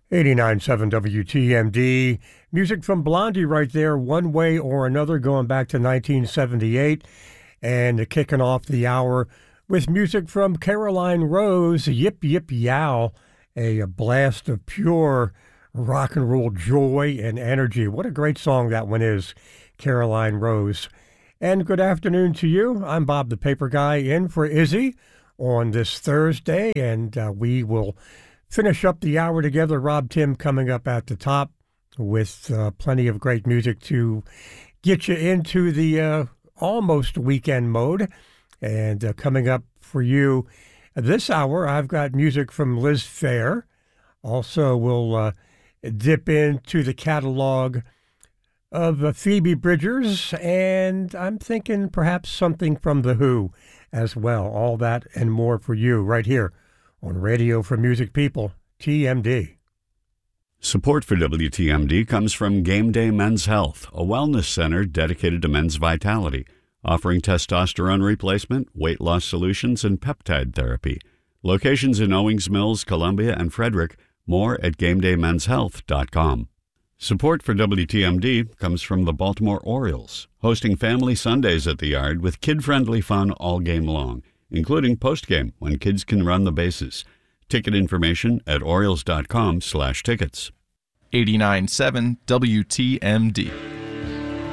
89.7 WTMD. Music from Blondie right there, One Way or Another, going back to 1978. And kicking off the hour with music from Caroline Rose, Yip Yip Yow, a blast of pure rock and roll joy and energy. What a great song that one is, Caroline Rose. And good afternoon to you. I'm Bob the Paper Guy in for Izzy on this Thursday, and we will finish up the hour together. Rob Tim coming up at the top with plenty of great music to get you into the almost weekend mode. And coming up for you this hour, I've got music from Liz Phair. Also, we'll dip into the catalog of Phoebe Bridgers, and I'm thinking perhaps something from The Who as well. All that and more for you right here on Radio for Music People, TMD. Support for WTMD comes from Game Day Men's Health, a wellness center dedicated to men's vitality, offering testosterone replacement, weight loss solutions, and peptide therapy. Locations in Owings Mills, Columbia, and Frederick. More at GameDayMen'sHealth.com. Support for WTMD comes from the Baltimore Orioles, hosting Family Sundays at the Yard with kid-friendly fun all game long, including postgame when kids can run the bases. Ticket information at Orioles.com/tickets. 89.7 WTMD.